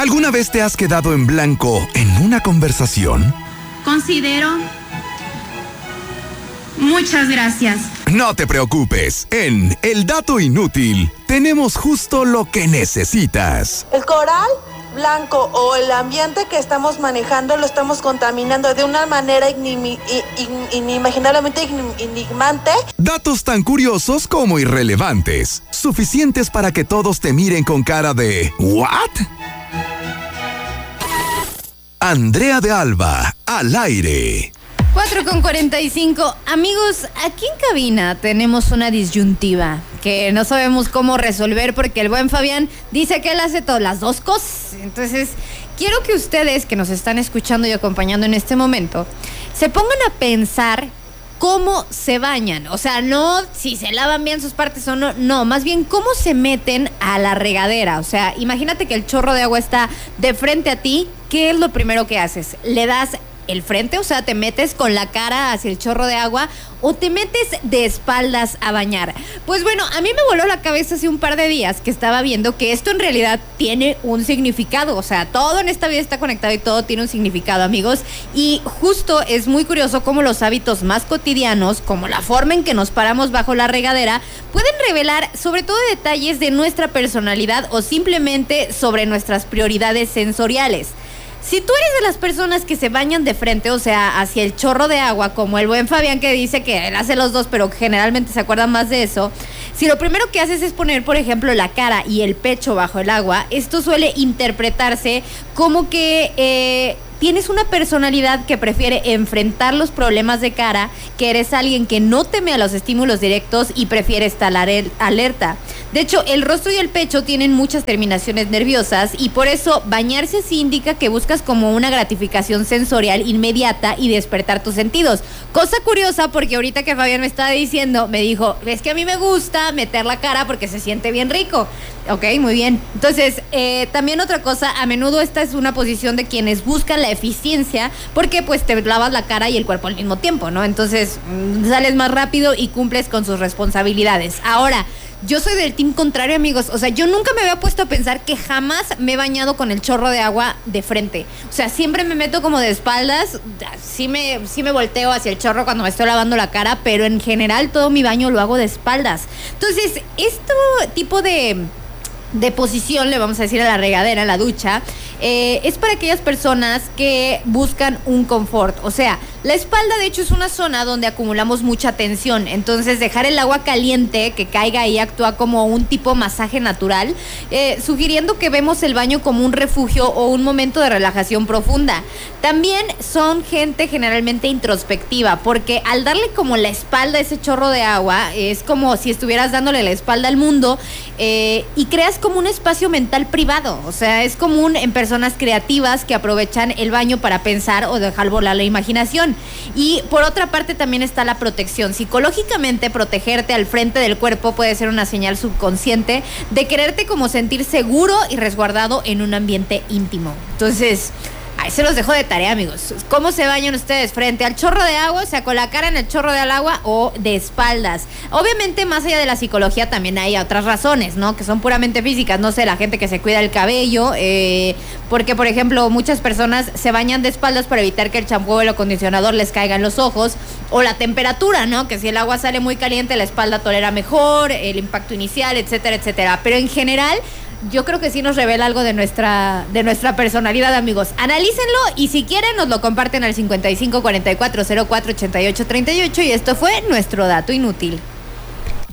¿Alguna vez te has quedado en blanco en una conversación? Considero... Muchas gracias. No te preocupes, en El Dato Inútil tenemos justo lo que necesitas. El coral blanco o el ambiente que estamos manejando lo estamos contaminando de una manera inimaginablemente enigmante. Datos tan curiosos como irrelevantes, suficientes para que todos te miren con cara de ¿what? Andrea de Alba, al aire. 4:45. Amigos, aquí en cabina tenemos una disyuntiva que no sabemos cómo resolver porque el buen Fabián dice que él hace todas las dos cosas. Entonces, quiero que ustedes que nos están escuchando y acompañando en este momento se pongan a pensar cómo se bañan. O sea, no si se lavan bien sus partes o no, no, más bien cómo se meten a la regadera. O sea, imagínate que el chorro de agua está de frente a ti. ¿Qué es lo primero que haces? ¿Le das el frente? O sea, ¿te metes con la cara hacia el chorro de agua o te metes de espaldas a bañar? Pues bueno, a mí me voló la cabeza hace un par de días que estaba viendo que esto en realidad tiene un significado. O sea, todo en esta vida está conectado y todo tiene un significado, amigos. Y justo es muy curioso cómo los hábitos más cotidianos, como la forma en que nos paramos bajo la regadera, pueden revelar sobre todo detalles de nuestra personalidad o simplemente sobre nuestras prioridades sensoriales. Si tú eres de las personas que se bañan de frente, o sea, hacia el chorro de agua, como el buen Fabián que dice que él hace los dos, pero generalmente se acuerda más de eso, si lo primero que haces es poner, por ejemplo, la cara y el pecho bajo el agua, esto suele interpretarse como que tienes una personalidad que prefiere enfrentar los problemas de cara, que eres alguien que no teme a los estímulos directos y prefiere estar alerta. De hecho, el rostro y el pecho tienen muchas terminaciones nerviosas y por eso bañarse así indica que buscas como una gratificación sensorial inmediata y despertar tus sentidos. Cosa curiosa porque ahorita que Fabián me estaba diciendo, me dijo, es que a mí me gusta meter la cara porque se siente bien rico. Ok, muy bien. Entonces, también otra cosa, a menudo esta es una posición de quienes buscan la eficiencia porque pues te lavas la cara y el cuerpo al mismo tiempo, ¿no? Entonces, sales más rápido y cumples con sus responsabilidades. Ahora, yo soy del team contrario, amigos. O sea, yo nunca me había puesto a pensar que jamás me he bañado con el chorro de agua de frente. O sea, siempre me meto como de espaldas. Sí me volteo hacia el chorro cuando me estoy lavando la cara, pero en general todo mi baño lo hago de espaldas. Entonces, este tipo de posición, le vamos a decir a la regadera, a la ducha, es para aquellas personas que buscan un confort. O sea, la espalda de hecho es una zona donde acumulamos mucha tensión, entonces dejar el agua caliente que caiga ahí actúa como un tipo masaje natural, sugiriendo que vemos el baño como un refugio o un momento de relajación profunda. También son gente generalmente introspectiva, porque al darle como la espalda a ese chorro de agua, es como si estuvieras dándole la espalda al mundo, y creas como un espacio mental privado. O sea, es común en personas creativas que aprovechan el baño para pensar o dejar volar la imaginación. Y por otra parte también está la protección. Psicológicamente, protegerte al frente del cuerpo puede ser una señal subconsciente de quererte como sentir seguro y resguardado en un ambiente íntimo. Entonces, ahí se los dejo de tarea, amigos. ¿Cómo se bañan ustedes? ¿Frente al chorro de agua? O sea, con la cara en el chorro del agua o de espaldas. Obviamente, más allá de la psicología, también hay otras razones, ¿no? Que son puramente físicas. No sé, la gente que se cuida el cabello, porque, por ejemplo, muchas personas se bañan de espaldas para evitar que el champú o el acondicionador les caiga en los ojos. O la temperatura, ¿no? Que si el agua sale muy caliente, la espalda tolera mejor, el impacto inicial, etcétera, etcétera. Pero en general, yo creo que sí nos revela algo de nuestra personalidad, amigos. Analícenlo y si quieren nos lo comparten al 55 44 04 88 38 y esto fue nuestro dato inútil.